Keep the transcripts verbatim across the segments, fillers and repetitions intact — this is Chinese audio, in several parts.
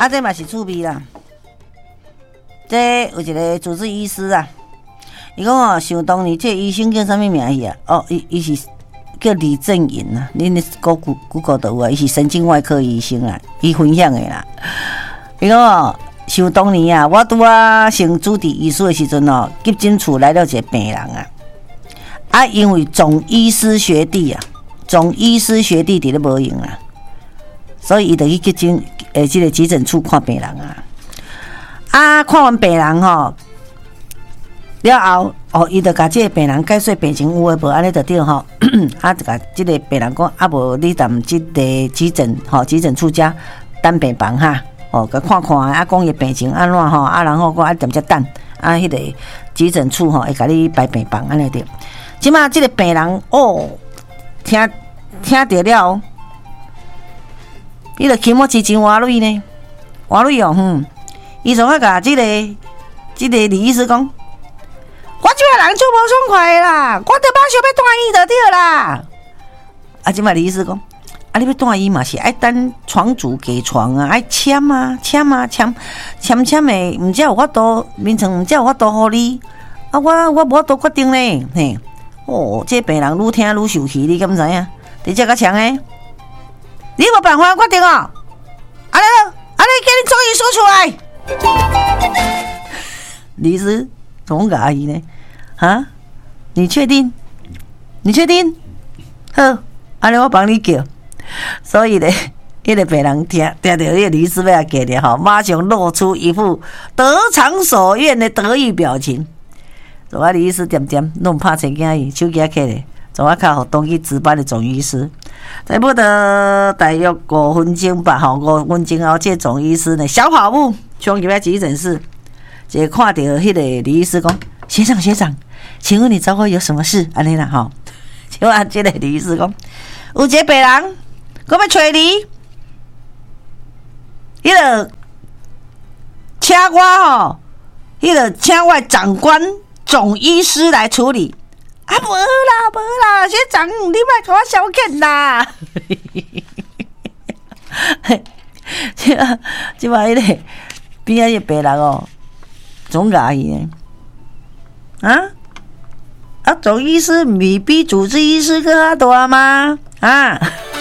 啊，这嘛是趣味啦。这有一个主治医师啊，伊讲哦，想当年这医生叫啥物名去啊？哦，伊伊是叫李正银啊，恁咧谷谷谷歌都有啊，伊是神经外科医生啊，伊分享的啦。伊讲哦，想当年啊，我拄啊升主治医师的时阵哦，急诊处来了一个病人啊，啊，因为总医师学弟啊，总医师学弟伫咧无用啊，所以伊就去急诊诶，即、这个急诊处看病人啊。啊，看完病人吼了后，哦，伊就甲即个病人解说病情有诶无，安尼就对吼。啊，就甲即个病人讲，啊无你踮即个急诊吼，急诊处遮等病房哈，哦，甲看看啊，讲伊病情安怎吼，啊，然后讲啊踮遮等，啊，迄、那个急诊处吼会甲你排病房安尼对。即马即个病人哦，听听着了，伊就起毛钱真活水呢，活水哦，哼。伊从啊甲即个即、这个李医师讲，我即个人就无爽快的啦，我得马上要住院就对啦。啊，即摆李医师讲，啊，你要住院嘛是爱等床主给床啊，爱签啊，签啊，签签签的，毋则有法度，眠床毋则有法度互你。啊，我我无法度决定咧，嘿，哦，这病人愈听愈受气，你敢知影？伫遮较强诶，你无办法决定哦。啊咧，啊咧，叫你终于说出来。李医师怎么个阿姨呢？啊，你确定？你确定？好，安尼我帮你叫。所以呢，迄个病人听听到迄个李医师要叫的吼，马上露出一副得偿所愿的得意表情。做啊，李医师点点弄拍成囝伊手机起来，做啊靠当去值班的总医师。在不得大约五分钟吧，吼，五分钟后，这总医师呢小跑步冲入来急诊室，就看到迄个李医师讲：“学长学长，请问你找我有什么事？”安尼啦，吼，就按这个李医师讲：“有一个病人，我要找你，迄个请我吼，迄个请我长官总医师来处理。”啊，无啦，无啦，学长，你莫甲我消遣啦！即啊，即摆迄个边仔迄病人哦，总牙医呢？啊啊，总医师毋是比主治医师更较大吗？啊！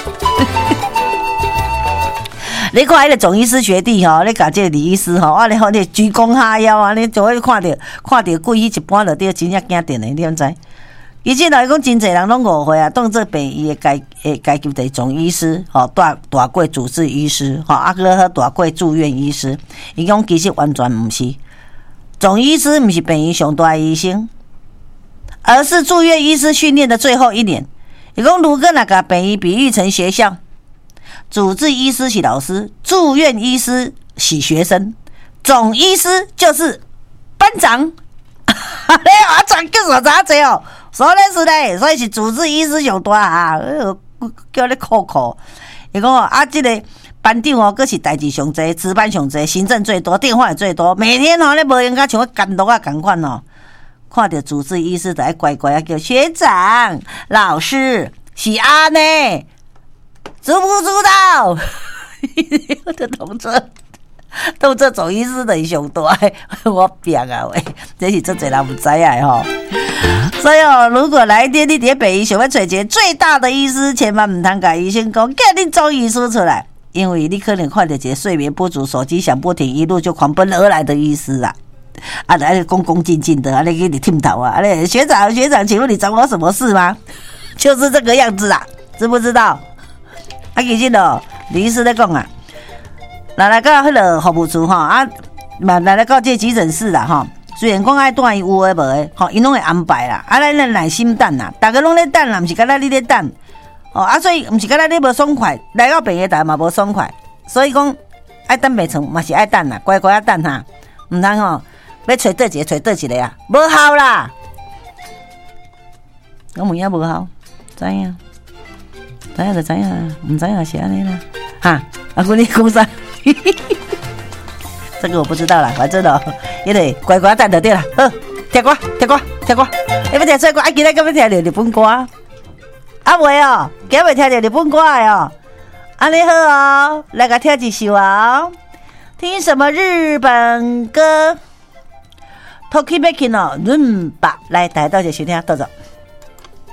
你看迄个总医师学弟吼，你甲这个李医师吼，啊，你好，你鞠躬哈腰啊，你就会看到看到鬼一般就对，真正惊电的，你敢知？以前来讲，真侪人拢误会啊，当做病医的阶诶阶级的总医师，吼大大过主治医师，吼啊个大过住院医师。伊讲其实完全毋是，总医师毋是病医上大的医生，而是住院医师训练的最后一年。伊讲如果那个病医比喻成学校，主治医师是老师，住院医师是学生，总医师就是班长。你我全叫啥查济哦？所以是嘞，所以是主治医师上大啊，叫你酷酷。伊讲啊，这个班长哦，佫是代志上济，值班上济，行政最多，电话也最多，每天哦，你无闲甲像监督啊共款哦。看到主治医师就爱乖乖啊叫学长、老师，是安尼，知不知道？我的同桌。到这总医师的上大，我病啊喂，这是真侪人不知啊吼。所以哦，如果哪一天你伫北医想要找一个最大的医师，千万唔通甲医生讲，叫你总医师出来，因为你可能看到一个睡眠不足、手机响不停、一路就狂奔而来的医师啊，啊，来恭恭敬敬的，啊，来给你听头啊，啊，学长学长，请问你找我什么事吗？就是这个样子啊，知不知道？啊，其实哦，李医师在讲啊。来来到迄个服务处吼啊，嘛来来到这急诊室啦吼。虽然讲爱带伊有诶无诶，吼，因拢会安排啦。啊，咱咱耐心等啦，大家拢咧等啦，毋是干那你咧等。哦啊，所以毋是干那你无爽快，来到病院大嘛无爽快。所以讲爱等病床嘛是爱等啦，乖乖啊等哈，毋通吼要找倒一个找倒一个啊，无效啦。我问影无效，知影，知影就知影，毋知影是安尼啦。哈，阿姑你讲啥？这个我不知道啦，反正哦，因为乖乖等就对啦。好，听歌，听歌，听歌。你要听啥歌？啊，今日敢要听着日本歌？啊袂哦，今日听着日本歌的哦。安尼好哦，来个听一首哦。 听什么日本歌 ？Tokimeki no Rumba 来，大家到这收听，到这。